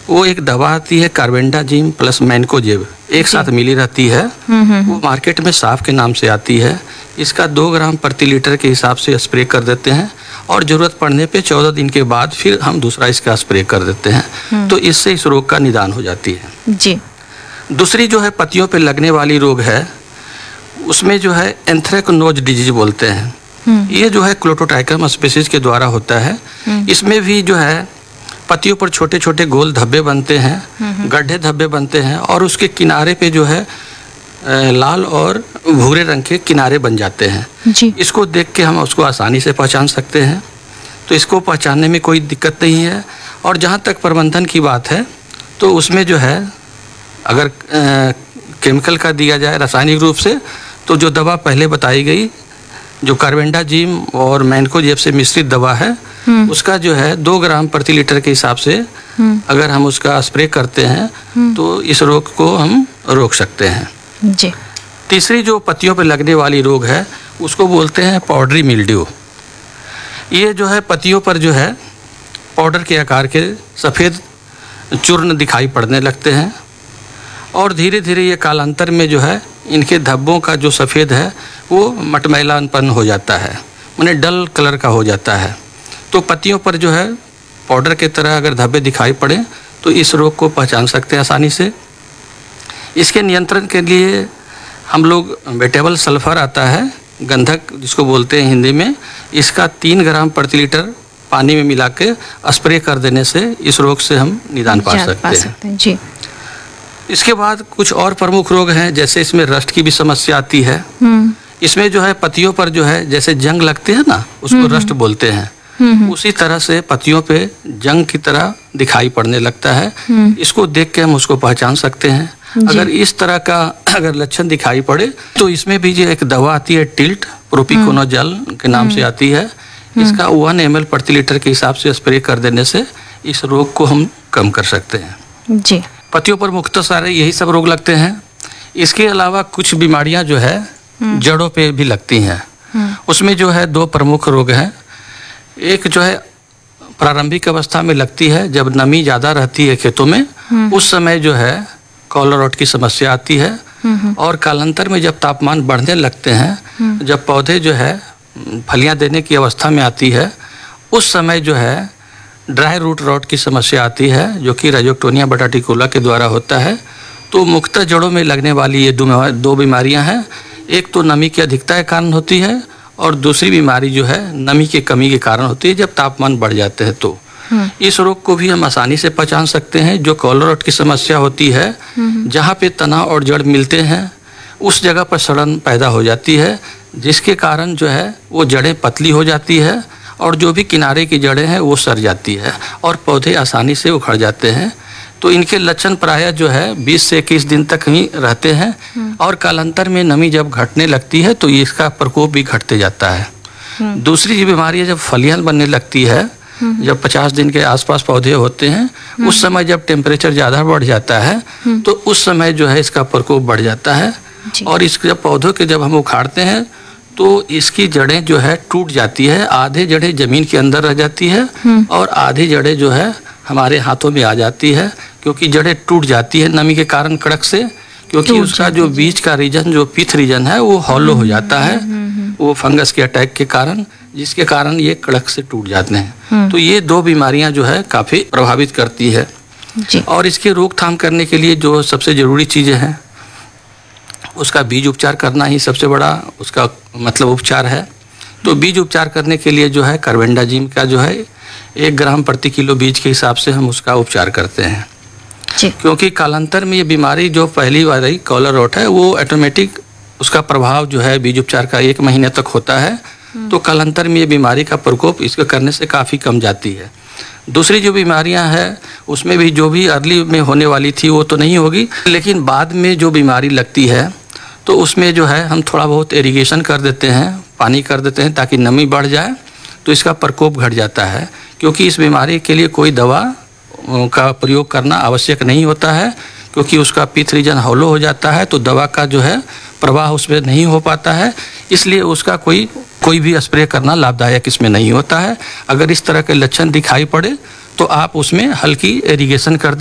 वो एक दवा आती है कार्बेंडाजिम प्लस मैनकोजेब, एक साथ मिली रहती है। वो मार्केट में साफ के नाम से आती है। इसका 2 ग्राम प्रति लीटर के हिसाब से स्प्रे कर देते हैं और ज़रूरत पड़ने पे 14 दिन के बाद फिर हम दूसरा इसका स्प्रे कर देते हैं। तो इससे इस रोग का निदान हो जाती है जी। दूसरी जो है पत्तियों पे लगने वाली रोग है, उसमें जो है एंथ्रेक्नोज डिजीज बोलते हैं। ये जो है क्लोटोट्राइकम स्पीशीज के द्वारा होता है। इसमें भी जो है पत्तियों पर छोटे छोटे गोल धब्बे बनते हैं, गड्ढे धब्बे बनते हैं और उसके किनारे पे जो है लाल और भूरे रंग के किनारे बन जाते हैं जी। इसको देख के हम उसको आसानी से पहचान सकते हैं। तो इसको पहचानने में कोई दिक्कत नहीं है। और जहाँ तक प्रबंधन की बात है तो उसमें जो है अगर केमिकल का दिया जाए रासायनिक रूप से, तो जो दवा पहले बताई गई जो कार्बेंडाजिम और मैनकोजेब से मिश्रित दवा है, उसका जो है 2 ग्राम प्रति लीटर के हिसाब से अगर हम उसका स्प्रे करते हैं तो इस रोग को हम रोक सकते हैं जी। तीसरी जो पत्तियों पर लगने वाली रोग है उसको बोलते हैं पाउडरी मिल्ड्यू। ये जो है पत्तियों पर जो है पाउडर के आकार के सफ़ेद चूर्ण दिखाई पड़ने लगते हैं और धीरे धीरे ये कालांतर में जो है इनके धब्बों का जो सफ़ेद है वो मटमैलापन हो जाता है, माने डल कलर का हो जाता है। तो पत्तियों पर जो है पाउडर के तरह अगर धब्बे दिखाई पड़े तो इस रोग को पहचान सकते हैं आसानी से। इसके नियंत्रण के लिए हम लोग वेटेबल सल्फर आता है, गंधक जिसको बोलते हैं हिंदी में, इसका 3 ग्राम प्रति लीटर पानी में मिला के स्प्रे कर देने से इस रोग से हम निदान पा सकते हैं जी। इसके बाद कुछ और प्रमुख रोग हैं, जैसे इसमें रस्ट की भी समस्या आती है। इसमें जो है पत्तियों पर जो है जैसे जंग लगते हैं ना, उसको रस्ट बोलते हैं। उसी तरह से पत्तियों पे जंग की तरह दिखाई पड़ने लगता है। इसको देख के हम उसको पहचान सकते हैं। अगर इस तरह का अगर लक्षण दिखाई पड़े तो इसमें भी जो एक दवा आती है टिल्ट प्रोपिकोनोजल के नाम से आती है। इसका 1 ml प्रति लीटर के हिसाब से स्प्रे कर देने से इस रोग को हम कम कर सकते हैं जी। पत्तियों पर मुख्यतः सारे यही सब रोग लगते हैं। इसके अलावा कुछ बीमारियां जो है जड़ों पे भी लगती हैं। उसमें जो है 2 प्रमुख रोग हैं। एक जो है प्रारंभिक अवस्था में लगती है जब नमी ज़्यादा रहती है खेतों में, उस समय जो है कॉलर रॉट की समस्या आती है। और कालांतर में जब तापमान बढ़ने लगते हैं, जब पौधे जो है फलियां देने की अवस्था में आती है, उस समय जो है ड्राई रूट रॉट की समस्या आती है जो कि राइजोक्टोनिया बटाटिकुला के द्वारा होता है। तो मुख्यतः जड़ों में लगने वाली ये 2 बीमारियां हैं। एक तो नमी की अधिकता के कारण होती है और दूसरी बीमारी जो है नमी की कमी के कारण होती है जब तापमान बढ़ जाते हैं। तो इस रोग को भी हम आसानी से पहचान सकते हैं। जो कॉलर रॉट की समस्या होती है, जहाँ पे तना और जड़ मिलते हैं उस जगह पर सड़न पैदा हो जाती है, जिसके कारण जो है वो जड़ें पतली हो जाती है और जो भी किनारे की जड़ें हैं वो सड़ जाती है और पौधे आसानी से उखड़ जाते हैं। तो इनके लक्षण प्रायः जो है 20 से 21 दिन तक ही रहते हैं और कालांतर में नमी जब घटने लगती है तो इसका प्रकोप भी घटते जाता है। दूसरी बीमारी है जब फलियां बनने लगती है, जब 50 दिन के आसपास पौधे होते हैं, उस समय जब टेम्परेचर ज़्यादा बढ़ जाता है तो उस समय जो है इसका प्रकोप बढ़ जाता है। और इस जब पौधों के जब हम उखाड़ते हैं तो इसकी जड़ें जो है टूट जाती है। आधे जड़ें ज़मीन के अंदर रह जाती है और आधी जड़ें जो है हमारे हाथों में आ जाती है, क्योंकि जड़ें टूट जाती है नमी के कारण कड़क से, क्योंकि उसका जो बीज का रीजन जो पिथ रीजन है वो हॉलो हो जाता है वो फंगस के अटैक के कारण, जिसके कारण ये कड़क से टूट जाते हैं। तो ये 2 बीमारियां जो है काफ़ी प्रभावित करती है जी। और इसके रोकथाम करने के लिए जो सबसे ज़रूरी चीज़ें हैं उसका बीज उपचार करना ही सबसे बड़ा उसका मतलब उपचार है। तो बीज उपचार करने के लिए जो है कार्बेंडाजिम का जो है 1 ग्राम प्रति किलो बीज के हिसाब से हम उसका उपचार करते हैं जी। क्योंकि कालांतर में ये बीमारी जो पहली वाली कॉलर रॉट है वो ऑटोमेटिक उसका प्रभाव जो है बीज उपचार का 1 महीने तक होता है। तो कालांतर में ये बीमारी का प्रकोप इसको करने से काफ़ी कम जाती है। दूसरी जो बीमारियां हैं उसमें भी जो भी अर्ली में होने वाली थी वो तो नहीं होगी, लेकिन बाद में जो बीमारी लगती है तो उसमें जो है हम थोड़ा बहुत इरिगेशन कर देते हैं, पानी कर देते हैं ताकि नमी बढ़ जाए तो इसका प्रकोप घट जाता है। क्योंकि इस बीमारी के लिए कोई दवा का प्रयोग करना आवश्यक नहीं होता है, क्योंकि उसका पिथ रीजन हॉलो हो जाता है तो दवा का जो है प्रवाह उसमें नहीं हो पाता है, इसलिए उसका कोई भी स्प्रे करना लाभदायक इसमें नहीं होता है। अगर इस तरह के लक्षण दिखाई पड़े तो आप उसमें हल्की इरिगेशन कर